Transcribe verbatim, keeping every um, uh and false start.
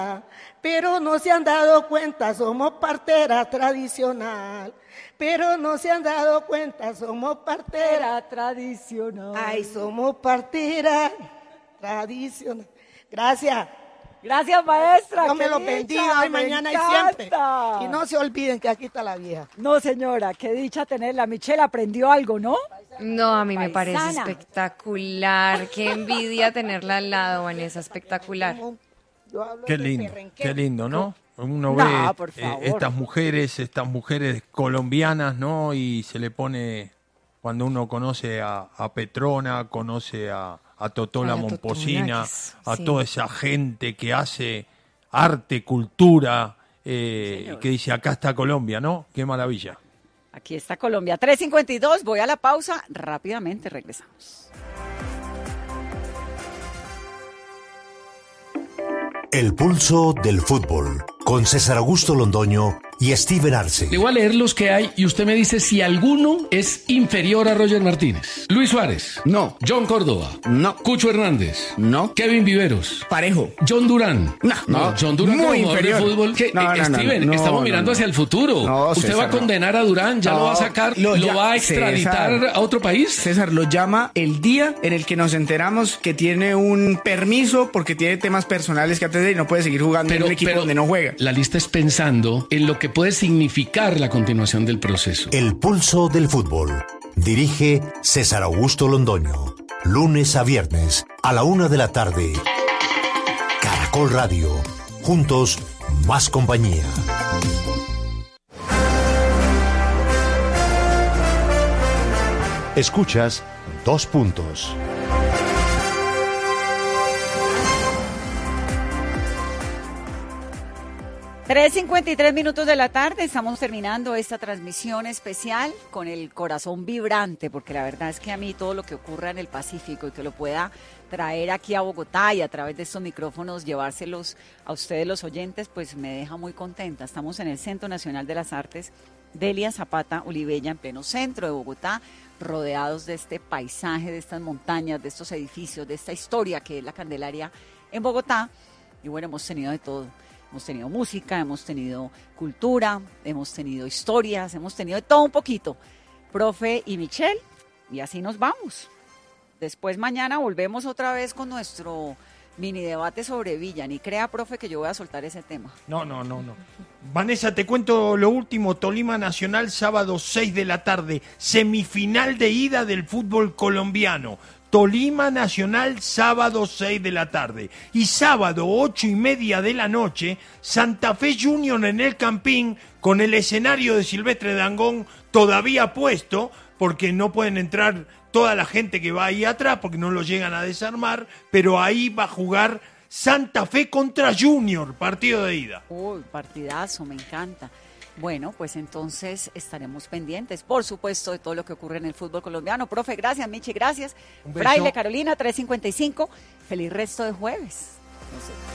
Pero no se han dado cuenta, somos partera tradicional. Pero no se han dado cuenta, somos partera tradicional. Ay, somos partera tradicional. Gracias. Gracias, maestra. Dios me lo dicha, bendiga hoy, me mañana encanta. y siempre. Y no se olviden que aquí está la vieja. No, señora, qué dicha tenerla. Michelle aprendió algo, ¿no? No, a mí me Paisana. parece espectacular. Qué envidia tenerla al lado, Vanessa, espectacular. Yo hablo Qué de lindo, perrenquero. qué lindo, ¿no? Uno No, ve por eh, favor. estas mujeres, estas mujeres colombianas, ¿no? Y se le pone, cuando uno conoce a, a Petrona, conoce a, a Totola A la Momposina, Totona, que es- a sí. toda esa gente que hace arte, cultura, eh, Señor. que dice, acá está Colombia, ¿no? Qué maravilla. Aquí está Colombia. tres cincuenta y dos, voy a la pausa. Rápidamente regresamos. El pulso del fútbol, con César Augusto Londoño y Steven Arce. Le voy a leer los que hay y usted me dice si alguno es inferior a Roger Martínez. Luis Suárez. No. John Córdoba. No. Cucho Hernández. No. Kevin Viveros. Parejo. John Durán. No, no. John Durán Muy como jugador de inferior. fútbol. ¿Qué? No, no, Eh, no, Steven, no, estamos no, mirando no. hacia el futuro. No, usted César, va a no. condenar a Durán, ya lo No, va a sacar, lo lo, ya- va a extraditar César. a otro país. César lo llama el día en el que nos enteramos que tiene un permiso porque tiene temas personales que atender y no puede seguir jugando en un equipo donde no juega. La lista es pensando en lo que puede significar la continuación del proceso. El pulso del fútbol. Dirige César Augusto Londoño. Lunes a viernes a la una de la tarde. Caracol Radio. Juntos, más compañía. Escuchas Dos Puntos. tres cincuenta y tres minutos de la tarde, estamos terminando esta transmisión especial con el corazón vibrante, porque la verdad es que a mí todo lo que ocurra en el Pacífico y que lo pueda traer aquí a Bogotá y a través de estos micrófonos llevárselos a ustedes los oyentes, pues me deja muy contenta. Estamos en el Centro Nacional de las Artes Delia Zapata Olivella, en pleno centro de Bogotá, rodeados de este paisaje, de estas montañas, de estos edificios, de esta historia que es la Candelaria en Bogotá. Y bueno, hemos tenido de todo. Hemos tenido música, hemos tenido cultura, hemos tenido historias, hemos tenido de todo un poquito. Profe y Michelle, y así nos vamos. Después mañana volvemos otra vez con nuestro mini debate sobre Villa. Ni crea, profe, que yo voy a soltar ese tema. No, no, no, no. Vanessa, te cuento lo último. Tolima Nacional, sábado seis de la tarde. Semifinal de ida del fútbol colombiano. Tolima Nacional, sábado seis de la tarde. Y sábado ocho y media de la noche, Santa Fe Junior en el Campín, con el escenario de Silvestre Dangond todavía puesto, porque no pueden entrar toda la gente que va ahí atrás, porque no lo llegan a desarmar, pero ahí va a jugar Santa Fe contra Junior, partido de ida. Uy, partidazo, me encanta. Bueno, pues entonces estaremos pendientes, por supuesto, de todo lo que ocurre en el fútbol colombiano. Profe, gracias, Michi, gracias. Un beso. Fraile Carolina, tres cincuenta y cinco. Feliz resto de jueves. No sé.